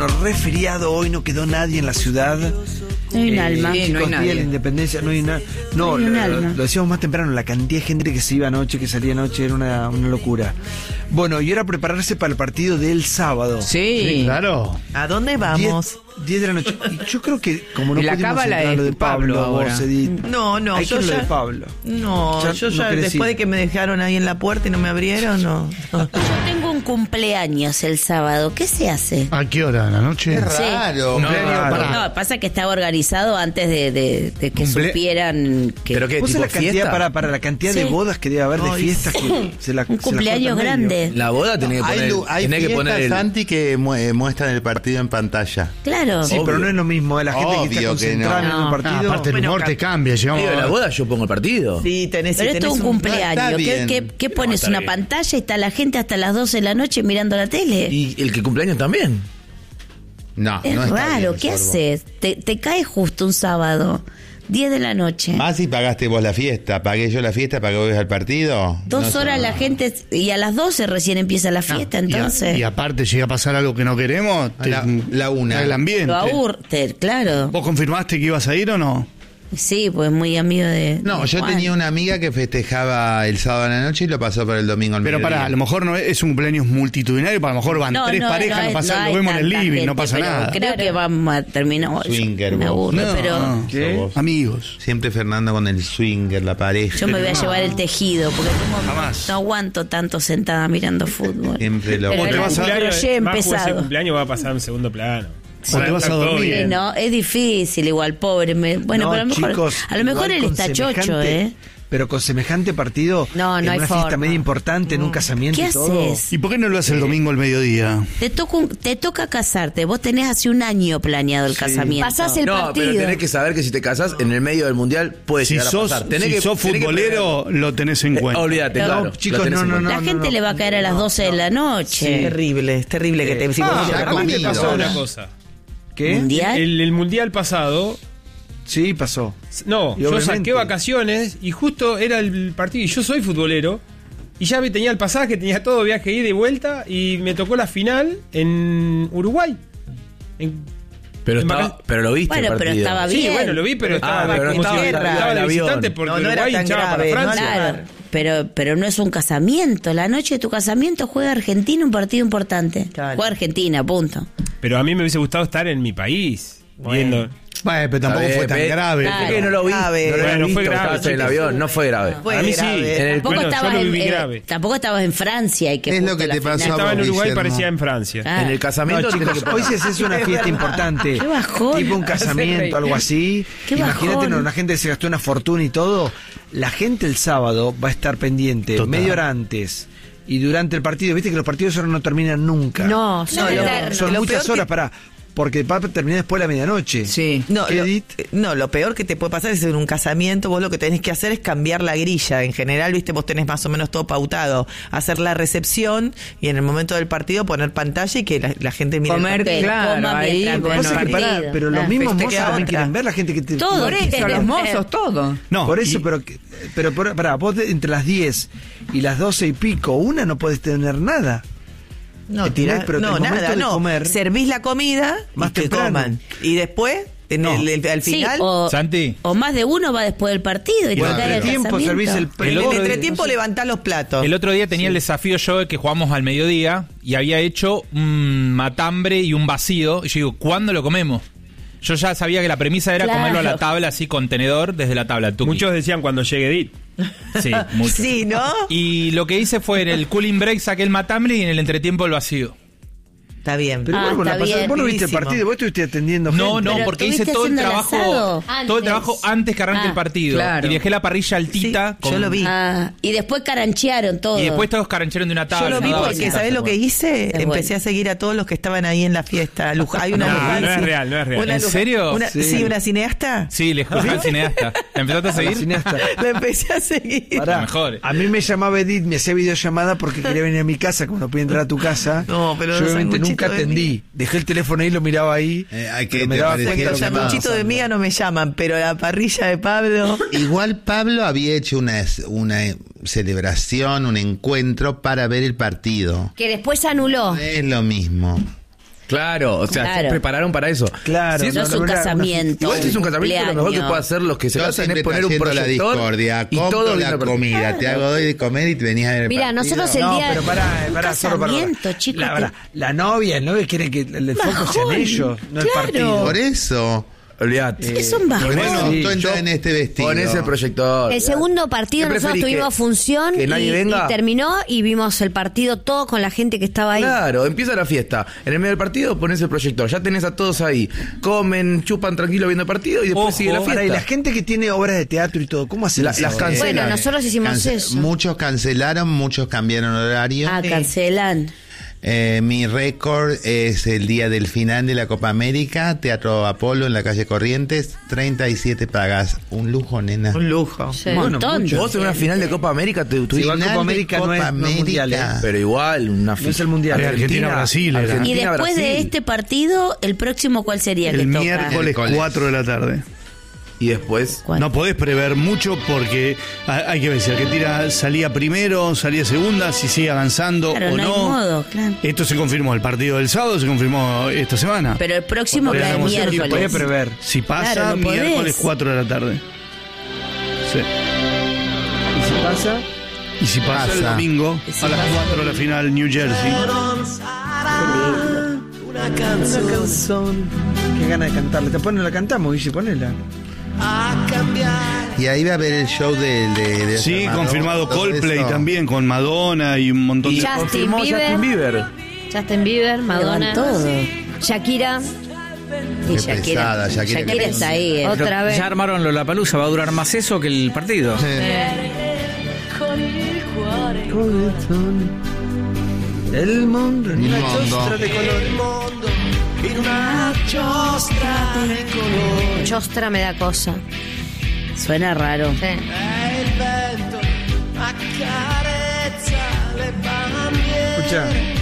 Re feriado hoy, no quedó nadie en la ciudad. No hay un alma. Chicos, no hay día nadie. de la independencia, no hay nada. No, No hay un alma. lo decíamos más temprano, la cantidad de gente que se iba anoche, que salía anoche, era una locura. Bueno, y ahora prepararse para el partido del sábado. Sí. Claro. ¿A dónde vamos? 10 de la noche. Y yo creo que como no Y la pudimos cábala entrar es lo de Pablo, Pablo ahora. vos, Edith. No, Hay yo que ir lo ya... de Pablo. No, yo ya querés después ir. de que me dejaron ahí en la puerta y no me abrieron, no. Yo tengo un cumpleaños el sábado. ¿Qué se hace? ¿A qué hora? ¿La noche? Raro. No, pasa que estaba organizado antes de que supieran que... ¿Pero qué? ¿Vos ¿Tipo sabés la cantidad fiesta? para la cantidad de Sí. bodas que debe haber de Ay, fiestas que se la un cumpleaños grande. La boda tenés que poner, Hay tenés que fiestas, poner el... Santi, que muestran el partido en pantalla. Claro. Sí, pero no es lo mismo, la gente que está Obvio que concentrada no. en el Ah, partido. aparte el humor te cambia. Llegamos Digo, a- la boda yo pongo el partido. Sí, tenés, Pero si esto es tenés un cumpleaños. está ¿Qué, bien. qué pones? ¿Una pantalla y está la gente hasta las 12 de la noche mirando la tele? Y el que cumpleaños también. No, Es no está raro. bien, ¿Qué Sorbo. haces? Te cae justo un sábado, 10 de la noche. Más si pagaste vos la fiesta. ¿Pagué yo la fiesta para que vos al partido? 2 horas la gente... Y a las 12 recién empieza la fiesta, entonces... Y aparte llega a pasar algo que no queremos. La una. El ambiente. Lo aburte, claro. ¿Vos confirmaste que ibas a ir o no? Sí, pues muy amigo de... No, de yo Juan. tenía una amiga que festejaba el sábado a la noche y lo pasó para el domingo al Pero mediodía. pará, a lo mejor no es un cumpleaños multitudinario, para lo mejor van tres parejas, no pasa, hay lo vemos en el tanta living, gente, no pasa pero nada. Creo que vamos a terminar... Swinger, me vos. aburre, No, pero... ¿Qué? Sos vos. Amigos. Siempre Fernando con el swinger, la pareja. Yo me voy a llevar el tejido, porque Jamás. no aguanto tanto sentada mirando fútbol. Siempre lo Pero te el vas a- proyecto Majo, ese empezado. cumpleaños va a pasar en segundo plano. O te vas a Todo dormir. bien. No, es difícil igual, pobre. Bueno, No, pero chicos, a lo mejor igual él con está chocho, semejante- ¿eh? Pero con semejante partido, No, en no hay una fiesta forma. media importante, en un casamiento ¿Qué y todo. haces? ¿Y por qué no lo haces el domingo al mediodía? Te toca casarte. Vos tenés hace un año planeado el casamiento. Pasás el No, partido. pero tenés que saber que si te casás en el medio del mundial puede Si llegar a sos, pasar. Tenés si que, sos tenés que futbolero, lo tenés en cuenta. Olvídate, No, claro. chicos, lo tenés no, en no, cuenta. La gente le va a caer a las 12 de la noche. Es terrible que te... si vos ya te- comí. ¿Qué pasó una cosa? ¿Qué? ¿Mundial? El mundial pasado, Sí, pasó. no, Y yo obviamente. saqué vacaciones y justo era el partido. Y yo soy futbolero. Y ya tenía el pasaje, tenía todo, viaje ida y vuelta. Y me tocó la final en Uruguay. Pero, en pero lo viste Bueno, el pero partido. estaba Sí, bien. bueno, lo vi, pero estaba, pero no como estaba si guerra, estaba el de avión. visitante porque No, no era Uruguay tan hinchaba grave, para no Francia. Claro, pero no es un casamiento. La noche de tu casamiento juega Argentina un partido importante. Claro. Juega Argentina, punto. Pero a mí me hubiese gustado estar en mi país. Viendo. Bueno, pero tampoco Está fue bien, tan pero- grave. Claro. Es que no lo vi. Grave. No lo Bueno, había fue visto, grave, estabas en el avión, no fue grave. Fue A mí sí. grave. En el- Tampoco, bueno, yo estabas lo viví en, grave. tampoco estabas en Francia y que Es justo lo que la te pasó final. a Estaba en vos, Uruguay, Guillermo. parecía en Francia. Ah. En el casamiento No, tenés chicos, que hoy si haces una fiesta importante, Qué bajón. tipo un casamiento, algo así, Qué imagínate, bajón. no, una gente que se gastó una fortuna y todo, la gente el sábado va a estar pendiente Total. media hora antes y durante el partido, viste que los partidos ahora no terminan nunca. No, No, lo- Son lo muchas peor horas para, porque va a terminar después de la medianoche. Sí. No, ¿Qué, Edith? lo peor que te puede pasar es en un casamiento, vos lo que tenés que hacer es cambiar la grilla. En general, viste, vos tenés más o menos todo pautado. Hacer la recepción y en el momento del partido poner pantalla y que la gente mire. el Comer, partido. Que claro, coman ahí, mientras bueno, ven Pasa el que pará, partido. pero los Ah, mismos te mozos queda también otra. quieren ver, la gente que te... Todo. Por eso, los mozos, todo. No, Por eso, y- pero pará, vos entre las 10 y las 12 y pico, una no podés tener nada. No, ¿Entendés? tirá, Pero el no, momento nada, de no. comer- Servís la comida Más y que temprano. coman. Y después, No. al Sí, final, Santi. o más de uno va después del partido y Bueno, te cae el tiempo servís casamiento. el en el otro día- entretiempo levantá los platos. El otro día tenía el desafío yo de que jugamos al mediodía y había hecho un matambre y un vacío. Y yo digo, ¿cuándo lo comemos? Yo ya sabía que la premisa era Claro. comerlo a la tabla, así con tenedor, desde la tabla. tuqui. Muchos decían cuando llegue Edith. Sí, muchos. Sí, ¿no? Y lo que hice fue en el cooling break saqué el matambre y en el entretiempo el vacío. Está bien. Pero Ah, vos, está bien. vos no viste el Rapidísimo. partido, vos estuviste atendiendo No, gente. no, Pero porque hice estuviste todo el haciendo el trabajo, asado todo el trabajo antes. antes que arranque Ah, el partido. claro. Y dejé la parrilla altita. Sí, yo lo vi. Ah, y después caranchearon todo. Y después todos caranchearon de una tabla. Yo lo vi no daba porque, cita, ¿sabés lo que hice? Es Empecé bueno. a seguir a todos los que estaban ahí en la fiesta. Hay una No, Luján, no es sí. real, no es real. Una ¿En Luján- serio? Sí. Sí. Una cineasta. Sí, le escuché al cineasta. ¿La empezaste a La seguir? cineasta. La empecé a seguir. Pará, Lo mejor. a mí me llamaba Edith, me hacía videollamada porque quería venir a mi casa, como no podía entrar a tu casa. No, pero yo obviamente sanguchito nunca de atendí. Dejé el teléfono ahí, lo miraba ahí. Hay que pero me te daba parecía cuenta Los lo que llamado. sanguchitos de miga no me llaman, pero la parrilla de Pablo. Igual Pablo había hecho una celebración, un encuentro para ver el partido. Que después se anuló. Es lo mismo. Claro, o sea, Claro. se prepararon para eso. Claro. Si No es un casamiento. Igual si es un casamiento, lo mejor que cumpleaños. puede hacer los que se Yo casan siempre es poner un trayendo la proyector discordia, y compro todo la viendo comida, te hago doy de comer y te venías a ver el Mira, partido. nosotros el No, día... pero pará, solo para. casamiento, chicos, La novia, el novio quiere que el foco sea en ellos, no el claro. partido. Por eso. Olvídate. Es un bajón. Bueno, sí, tú entras yo- en este vestido. Pones el proyector. El segundo partido ¿Qué nosotros preferís, tuvimos que- función que nadie y venga? terminó y vimos el partido todo con la gente que estaba ahí. Claro, empieza la fiesta. En el medio del partido pones el proyector. Ya tenés a todos ahí. Comen, chupan tranquilo viendo el partido y después Ojo, sigue la Pará, fiesta. y la gente que tiene obras de teatro y todo, ¿cómo hace Las cancelan. Bueno, nosotros hicimos eso. Muchos cancelaron, muchos cambiaron horario. Ah, cancelan. Mi récord es el día del final de la Copa América, Teatro Apolo en la calle Corrientes, 37 pagas. Un lujo, nena. Un lujo. Un montón. Vos en una final de Copa América te tuviste. Igual Final Copa de América no Copa es mundial, América. Pero igual, una No es el mundial. Argentina-Brasil era. Y después de este partido, ¿el próximo cuál sería que El toca? miércoles 4 de la tarde. Y después. ¿Cuál? No podés prever mucho porque hay que ver si Argentina salía primero, salía segunda, si sigue avanzando Claro, o no hay no. modo, claro. Esto se confirmó, el partido del sábado se confirmó esta semana. Pero el próximo Podría cae haber Puede miércoles. prever. Si pasa, Claro, no podés. miércoles 4 de la tarde. Sí. ¿Y si pasa? Y si pasa, el domingo, si a las pasa? 4 la final New Jersey. Una canción. Qué gana de cantarla. Te ponen, la cantamos, Guille, ponela. Y ahí va a haber el show de Sí, Madonna, confirmado todo Coldplay eso. también, con Madonna y un montón de... Justin Confirmó Bieber. Justin Bieber. Justin Bieber, Madonna, Van todo. Shakira. Y Qué Shakira, pesada, Shakira. está ahí. Otra vez. Ya armaron Lollapalooza, va a durar más eso que el partido. El mundo en El una mundo. chostra de colores. Chostra me da cosa. Suena raro. Sí. Escucha.